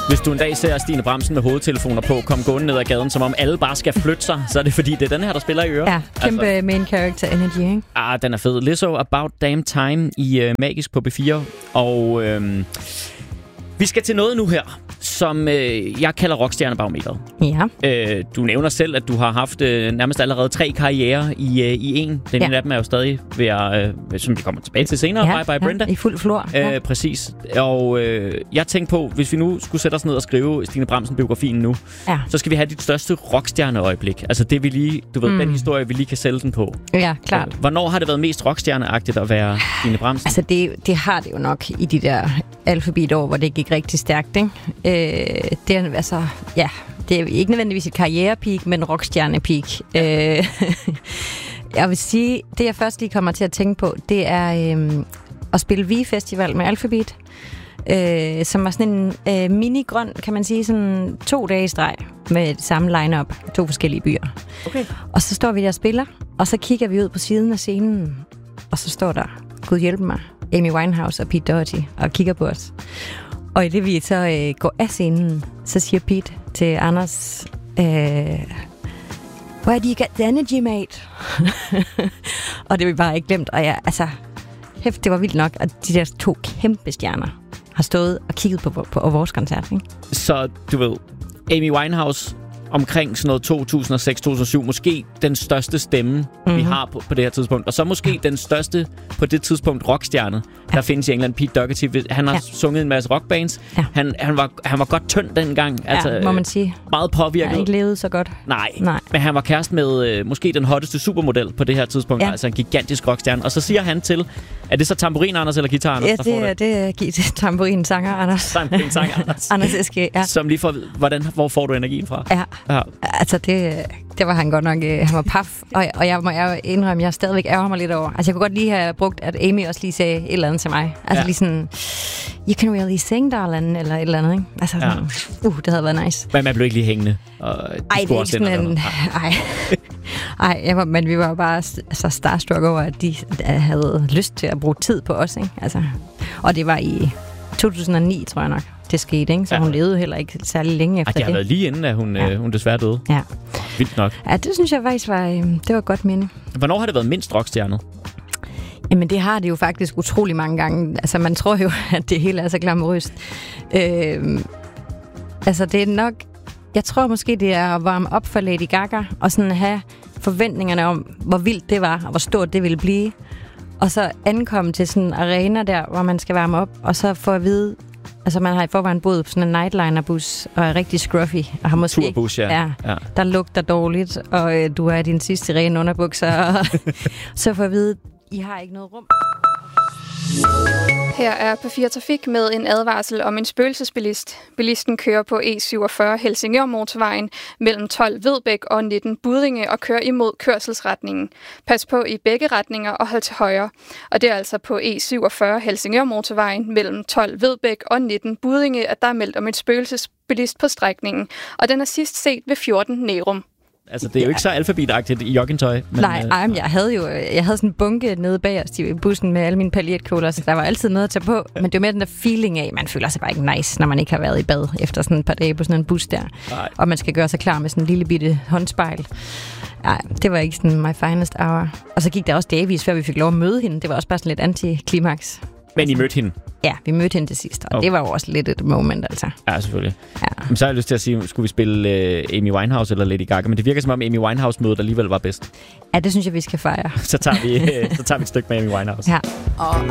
Hvis du en dag ser Stine Bramsen med hovedtelefoner på, komme gående ned ad gaden, som om alle bare skal flytte sig, så er det fordi, det er den her, der spiller i øret. Ja, kæmpe main character energy, ikke? Den er fed. Lizzo, About Damn Time i Magisk på B4. Og vi skal til noget nu her, som jeg kalder rockstjernebarometeret. Ja. Du nævner selv, at du har haft nærmest allerede 3 karrierer i en. Den ene af dem er jo stadig ved at, som vi kommer tilbage til senere, Bye Brenda. I fuld flor. Præcis. Og jeg tænkte på, hvis vi nu skulle sætte os ned og skrive Stine Bramsen-biografien nu, så skal vi have dit største rockstjerneøjeblik. Altså det vi lige, du ved, den historie, vi lige kan sælge den på. Ja, klart. Hvornår har det været mest rockstjerneagtigt at være Stine Bramsen? Altså det har det jo nok i de der alfabetår, hvor det gik rigtig stærkt, ikke? Det er altså, ja, det er ikke nødvendigvis et karrierepeak, men rockstjernepeak. Jeg vil sige, det jeg først lige kommer til at tænke på, det er at spille V-festival med Alphabet, som var sådan en mini-grøn, kan man sige, sådan 2 dage i streg med det samme line-up, 2 forskellige byer. Okay. Og så står vi der og spiller, og så kigger vi ud på siden af scenen, og så står der, Gud hjælpe mig, Amy Winehouse og Pete Doherty, og kigger på os. Og i det vi så går af scenen, så siger Pete til Anders, where do you get the energy, mate? Og det har vi bare ikke glemt. Og det var vildt nok, at de der 2 kæmpe stjerner har stået og kigget på vores koncert, ikke? Så du ved, Amy Winehouse omkring sådan noget 2006-2007, måske den største stemme, vi har på det her tidspunkt. Og så måske den største på det tidspunkt rockstjerne, der findes i England, Pete Doherty. Han har sunget en masse rockbands. Ja. Han var godt tynd dengang. Ja, må man sige. Meget påvirket. Han har ikke levet så godt. Nej. Men han var kæreste med måske den hotteste supermodel på det her tidspunkt. Ja. Altså en gigantisk rockstjerne. Og så siger han til, er det så tamburin Anders eller guitar Anders? Ja, det er tamburin sanger Anders. Tamburin sanger Anders. Anders Eske, ja. Som lige får, hvor får du energien fra? Ja. Altså det var han godt nok, han var paf, og jeg må indrømme, jeg stadigvæk ærger mig lidt over. Altså jeg kunne godt lige have brugt, at Amy også lige sagde et eller andet til mig. Altså lige sådan, you can really sing, darling, eller et eller andet, ikke? Altså sådan, det havde været nice. Men man blev ikke lige hængende? Ej, det er ikke sådan en... Ej, men vi var bare så starstruck over, at de havde lyst til at bruge tid på os, ikke? Altså, og det var i 2009, tror jeg nok. Det skete, ikke? Så hun levede heller ikke særlig længe efter det. Det har været lige inden, at hun desværre døde. Ja. Vildt nok. Ja, det synes jeg faktisk det var et godt minde. Hvornår har det været mindst rockstjernet? Jamen, det har det jo faktisk utrolig mange gange. Altså, man tror jo, at det hele er så glamourøst. Altså, det er nok... Jeg tror måske, det er at varme op for Lady Gaga, og sådan have forventningerne om, hvor vildt det var, og hvor stort det ville blive. Og så ankomme til sådan en arena der, hvor man skal varme op, og så få at vide... Altså, man har i forvejen boet på sådan en nightliner-bus, og er rigtig scruffy. Og har måske turbus, ja. Der lugter dårligt, og du er din sidste rene underbukser. Og så får at vide, I har ikke noget rum. Her er P4 Trafik med en advarsel om en spøgelsesbilist. Bilisten kører på E47 Helsingør-motorvejen mellem 12 Vedbæk og 19 Buddinge og kører imod kørselsretningen. Pas på i begge retninger og hold til højre. Og det er altså på E47 Helsingør-motorvejen mellem 12 Vedbæk og 19 Buddinge, at der er meldt om et spøgelsesbilist på strækningen. Og den er sidst set ved 14 Nærum. Altså, det er jo ikke så alfabetagtigt i joggingtøj. Men, Nej, jeg havde sådan en bunke nede bagerst i bussen med alle mine paljetkjoler, så der var altid noget at tage på. Men det var mere den der feeling af, man føler sig bare ikke nice, når man ikke har været i bad efter sådan et par dage på sådan en bus der. Nej. Og man skal gøre sig klar med sådan en lille bitte håndspejl. Nej, det var ikke sådan my finest hour. Og så gik der også dagevis, før vi fik lov at møde hende. Det var også bare sådan lidt antiklimaks. Men I mødte hende? Ja, vi mødte hende til sidst, og det var jo også lidt et moment, altså. Ja, selvfølgelig. Ja. Men så har jeg lyst til at sige, skulle vi spille Amy Winehouse eller Lady Gaga? Men det virker som om Amy Winehouse-mødet alligevel var bedst. Ja, det synes jeg, vi skal fejre. så tager vi et stykke med Amy Winehouse. Ja. Og